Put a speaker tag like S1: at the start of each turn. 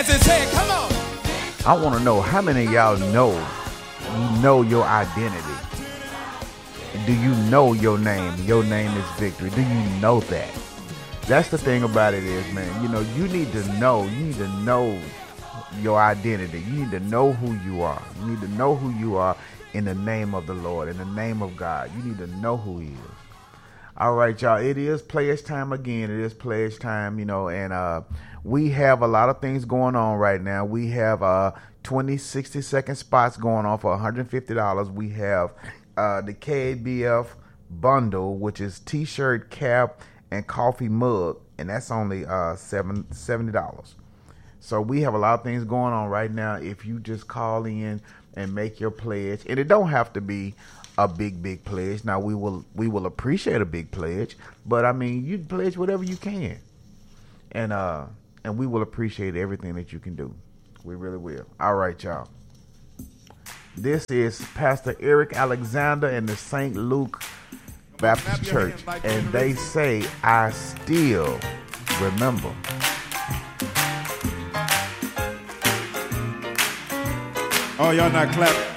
S1: hands and say it. Come on.
S2: I want to know how many of y'all know your identity. Do you know your name? Your name is victory. Do you know that? That's the thing about it is, man, you know, you need to know your identity. You need to know who you are. You need to know who you are in the name of the Lord, in the name of God. You need to know who he is. All right, y'all, it is pledge time again. It is pledge time, you know, and we have a lot of things going on right now. We have 20, 60-second spots going on for $150. We have the KBF bundle, which is t-shirt, cap, and coffee mug, and that's only $70. So we have a lot of things going on right now. If you just call in and make your pledge, and it don't have to be a big pledge. Now we will appreciate a big pledge, but I mean, you pledge whatever you can, and we will appreciate everything that you can do. We really will. All right, y'all. This is Pastor Eric Alexander and the St. Luke Baptist Church, and they say, I still remember.
S3: Oh, y'all not clapping.